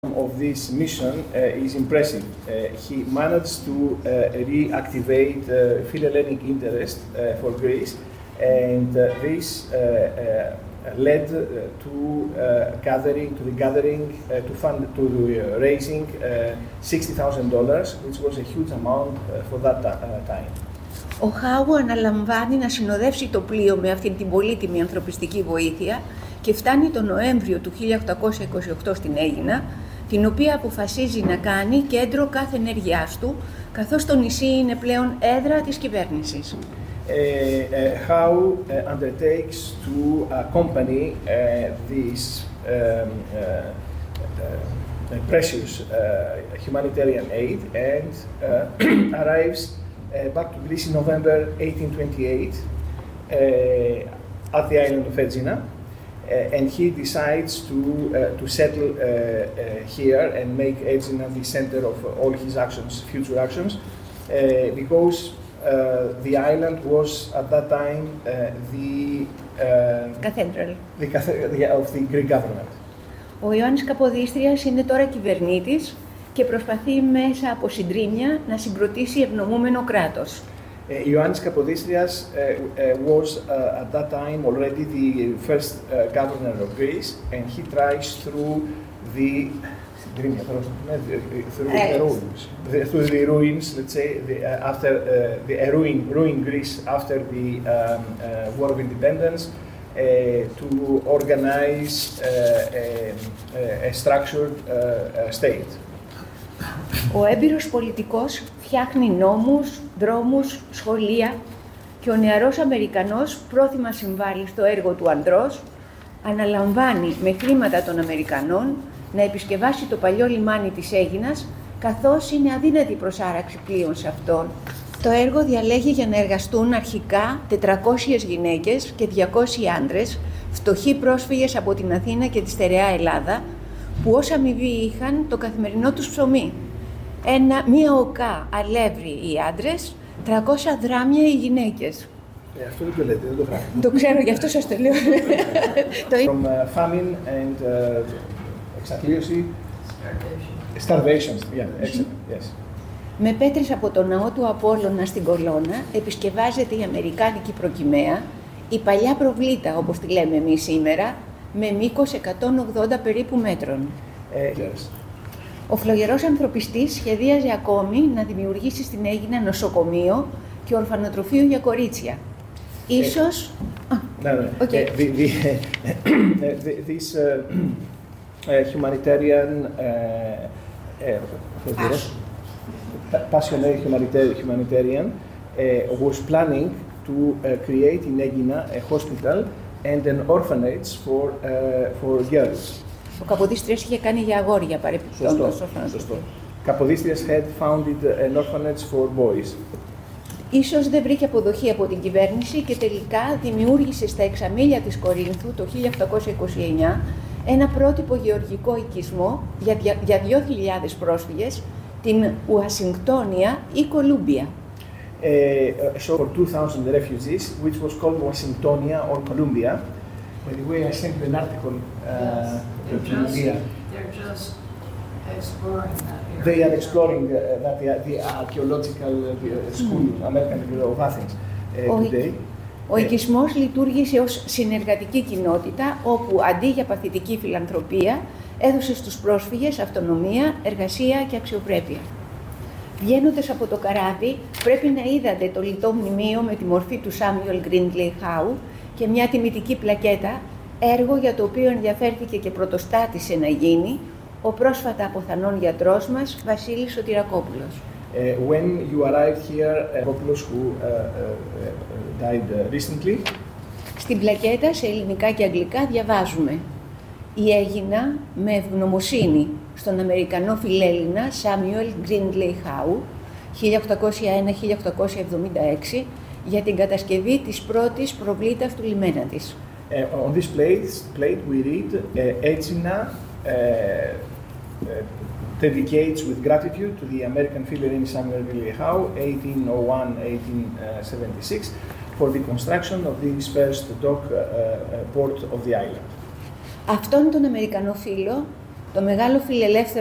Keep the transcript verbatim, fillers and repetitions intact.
of this mission uh, is impressive. Uh, he managed to uh, reactivate uh, Philhellenic interest uh, for Greece, and uh, this uh, uh, led uh, to uh, gathering, to the gathering, uh, to fund, to the, uh, raising uh, sixty thousand dollars, which was a huge amount uh, for that uh, time. Ο Χάου αναλαμβάνει να συνοδεύσει το πλοίο με αυτήν την πολύτιμη ανθρωπιστική βοήθεια και φτάνει τον Νοέμβριο του χίλια οκτακόσια είκοσι οκτώ στην Αίγινα, την οποία αποφασίζει να κάνει κέντρο κάθε ενέργειάς του, καθώς το νησί είναι πλέον έδρα της κυβέρνησης. Uh, uh, how uh, undertakes to accompany uh, this um, uh, uh, precious uh, humanitarian aid and uh, arrives uh, back to Greece in November eighteen twenty-eight uh, at the island of Aegina, uh, and he decides to uh, to settle uh, uh, here and make Aegina the center of all his actions, future actions, uh, because Uh, the island was at that time uh, the uh, cathedral the cathedral of the Greek government. Ο Ιωάννης Καποδίστριας είναι τώρα κυβερνήτης και προσπαθεί μέσα από συντρίμμια να συγκροτήσει ευνομούμενο κράτος. Uh, Ιωάννης Καποδίστριας uh, uh, was uh, at that time already the first uh, governor of Greece, and he tries through the through the ruins, through the ruins, let's say, the, uh, after uh, the uh, ruin, ruin Greece after the um, uh, War of Independence, uh, to organize uh, a, a structured uh, state. Ο έμπειρος πολιτικός φτιάχνει νόμους, δρόμους, σχολεία και ο νεαρός Αμερικανός, πρόθυμα συμβάλλει στο έργο του ανδρός, αναλαμβάνει με χρήματα των Αμερικανών να επισκευάσει το παλιό λιμάνι της Αίγινας, καθώς είναι αδύνατη προσάραξη πλοίων σε αυτόν. Το έργο διαλέγει για να εργαστούν αρχικά τετρακόσιες γυναίκες και διακόσιοι άντρες, φτωχοί πρόσφυγες από την Αθήνα και τη στερεά Ελλάδα, που ως αμοιβή είχαν το καθημερινό τους ψωμί. Ένα, μία οκά αλεύρι οι άντρες, τριακόσια δράμια οι γυναίκες. Ε, αυτό δεν το λέτε, δεν το γράφω. Το ξέρω, γι' αυτό σας το λέω. From uh, famine and uh, εξαθλίωση, starvation, yeah, excellent, yes. Με πέτρες από το ναό του Απόλλωνα στην Κολώνα επισκευάζεται η αμερικάνικη προκυμαία, η παλιά προβλήτα, όπως τη λέμε εμείς σήμερα, με μήκος εκατόν ογδόντα περίπου μέτρων. Uh, yes. Ο φλογερός ανθρωπιστής σχεδίαζε ακόμη να δημιουργήσει στην Αίγινα νοσοκομείο και ορφανοτροφείο για κορίτσια. Ίσως... Uh, no, no. Okay. Uh, the, the, the, this uh, uh, humanitarian, uh, uh, passionate humanitarian, humanitarian uh, was planning to uh, create in Aegina a hospital and an orphanage for, uh, for girls. Ο Καποδίστριας είχε κάνει για αγόρια παρεπιπτόντως. Σωστό, σωστό. Καποδίστριας had founded an orphanage for boys. Ίσως δεν βρήκε αποδοχή από την κυβέρνηση και τελικά δημιούργησε στα εξαμήλια της Κορίνθου το χίλια οκτακόσια είκοσι εννιά ένα πρότυπο γεωργικό οικισμό για, για δύο χιλιάδες πρόσφυγες, την Ουασιγκτόνια ή Κολούμπια. Uh, so for two thousand refugees, which was called Washingtonia or Columbia. By the way, I sent you an article uh, to India. They're just exploring that area. They are exploring uh, that the, the archaeological uh, school, mm. American of Athens, uh, today. Ο οικισμός λειτουργήσε ως συνεργατική κοινότητα, όπου αντί για παθητική φιλανθρωπία, έδωσε στους πρόσφυγες αυτονομία, εργασία και αξιοπρέπεια. Βγαίνοντας από το καράβι, πρέπει να είδατε το λιτό μνημείο με τη μορφή του Samuel Grindley Howe και μια τιμητική πλακέτα, έργο για το οποίο ενδιαφέρθηκε και πρωτοστάτησε να γίνει ο πρόσφατα αποθανών γιατρός μας, Βασίλης Σωτηρακόπουλος. Uh, when you arrived here, Kopoulos, who uh, uh, died uh, recently. Στην πλακέτα, σε ελληνικά και αγγλικά, διαβάζουμε «Η Αίγινα με ευγνωμοσύνη στον Αμερικανό φιλέλληνα Samuel Grindley Howe, χίλια οκτακόσια ένα με χίλια οκτακόσια εβδομήντα έξι, για την κατασκευή της πρώτης προβλήτας του λιμένα της». Uh, on this plate, plate we read uh, Aegina uh, uh, dedicates with gratitude to the American Philhellenic Samuel Grindley Howe, eighteen oh one to eighteen seventy-six, for the construction of this first dock uh, uh, port of the island. Αυτόν τον Αμερικανό φίλο Το μεγάλο φιλελεύθερο